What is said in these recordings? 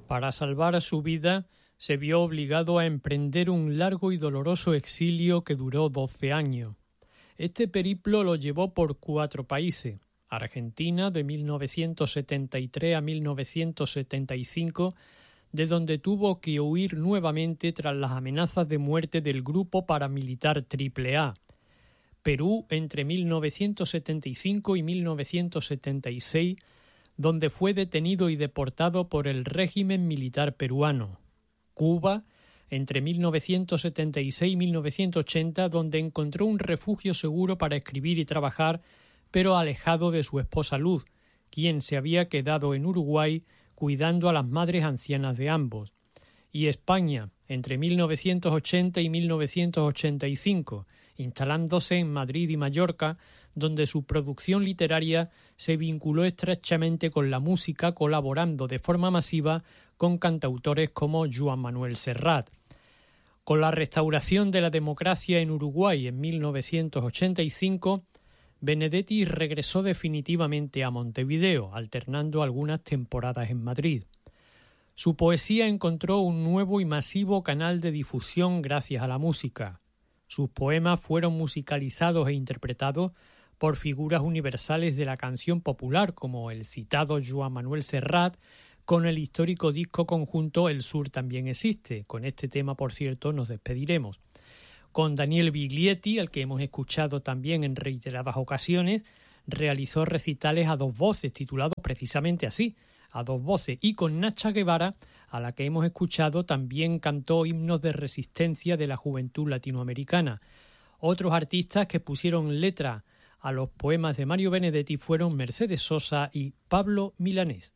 Para salvar su vida, se vio obligado a emprender un largo y doloroso exilio que duró 12 años. Este periplo lo llevó por 4 países: Argentina de 1973 a 1975, de donde tuvo que huir nuevamente tras las amenazas de muerte del grupo paramilitar AAA. Perú entre 1975 y 1976, donde fue detenido y deportado por el régimen militar peruano. Cuba entre 1976 y 1980, donde encontró un refugio seguro para escribir y trabajar, pero alejado de su esposa Luz, quien se había quedado en Uruguay cuidando a las madres ancianas de ambos. Y España, entre 1980 y 1985, instalándose en Madrid y Mallorca, donde su producción literaria se vinculó estrechamente con la música, colaborando de forma masiva con cantautores como Joan Manuel Serrat. Con la restauración de la democracia en Uruguay en 1985, Benedetti regresó definitivamente a Montevideo, alternando algunas temporadas en Madrid. Su poesía encontró un nuevo y masivo canal de difusión gracias a la música. Sus poemas fueron musicalizados e interpretados por figuras universales de la canción popular, como el citado Joan Manuel Serrat, con el histórico disco conjunto El Sur también existe. Con este tema, por cierto, nos despediremos. Con Daniel Biglietti, al que hemos escuchado también en reiteradas ocasiones, realizó recitales a 2 voces, titulados precisamente así, a 2 voces, y con Nacha Guevara, a la que hemos escuchado, también cantó himnos de resistencia de la juventud latinoamericana. Otros artistas que pusieron letra a los poemas de Mario Benedetti fueron Mercedes Sosa y Pablo Milanés.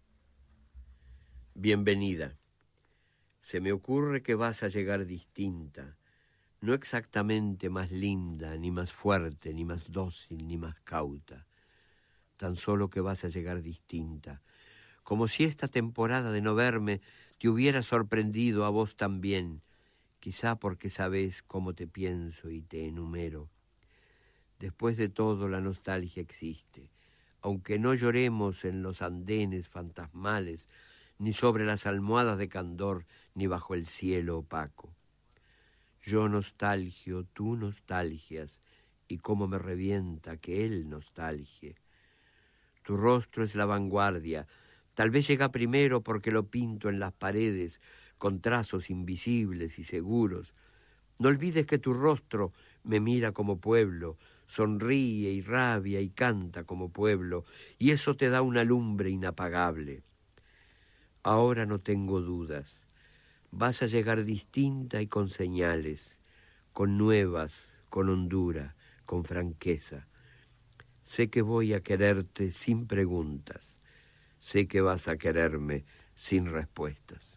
Bienvenida. Se me ocurre que vas a llegar distinta, no exactamente más linda, ni más fuerte, ni más dócil, ni más cauta. Tan solo que vas a llegar distinta, como si esta temporada de no verme te hubiera sorprendido a vos también, quizá porque sabés cómo te pienso y te enumero. Después de todo, la nostalgia existe, aunque no lloremos en los andenes fantasmales, ni sobre las almohadas de candor, ni bajo el cielo opaco. Yo nostalgio, tú nostalgias, y cómo me revienta que él nostalgie. Tu rostro es la vanguardia, tal vez llega primero porque lo pinto en las paredes con trazos invisibles y seguros. No olvides que tu rostro me mira como pueblo, sonríe y rabia y canta como pueblo, y eso te da una lumbre inapagable. Ahora no tengo dudas. Vas a llegar distinta y con señales, con nuevas, con hondura, con franqueza. Sé que voy a quererte sin preguntas. Sé que vas a quererme sin respuestas.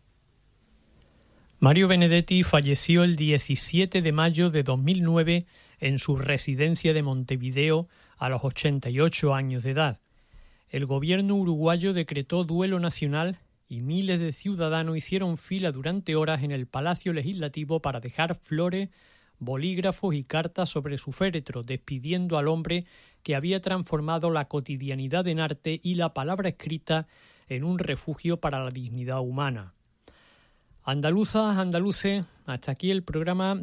Mario Benedetti falleció el 17 de mayo de 2009 en su residencia de Montevideo a los 88 años de edad. El gobierno uruguayo decretó duelo nacional y miles de ciudadanos hicieron fila durante horas en el Palacio Legislativo para dejar flores, bolígrafos y cartas sobre su féretro, despidiendo al hombre que había transformado la cotidianidad en arte y la palabra escrita en un refugio para la dignidad humana. Andaluzas, andaluces, hasta aquí el programa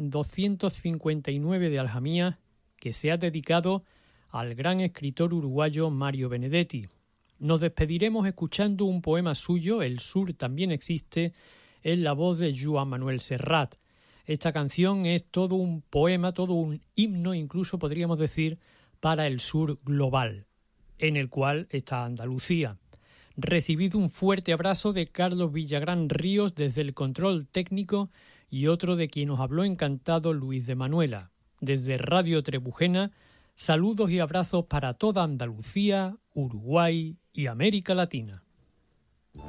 259 de Aljamía, que se ha dedicado al gran escritor uruguayo Mario Benedetti. Nos despediremos escuchando un poema suyo, El Sur también existe, en la voz de Joan Manuel Serrat. Esta canción es todo un poema, todo un himno, incluso podríamos decir, para el sur global, en el cual está Andalucía. Recibido un fuerte abrazo de Carlos Villagrán Ríos desde el control técnico y otro de quien nos habló encantado, Luis de Manuela. Desde Radio Trebujena, saludos y abrazos para toda Andalucía, Uruguay y América Latina.